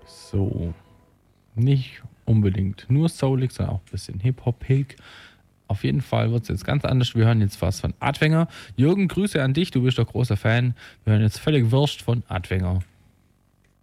So. Nicht unbedingt nur soulig, sondern auch ein bisschen Hip-Hop-Pig. Auf jeden Fall wird es jetzt ganz anders. Wir hören jetzt was von Adwenger. Jürgen, Grüße an dich, du bist doch großer Fan. Wir hören jetzt völlig Wurscht von Adwenger.